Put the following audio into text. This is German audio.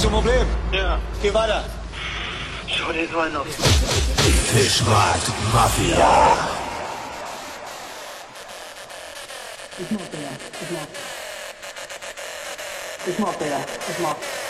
du ein Problem? Ja. Geh weiter. Schau dir so einen auf. Fischmarkt Mafia. It's not there.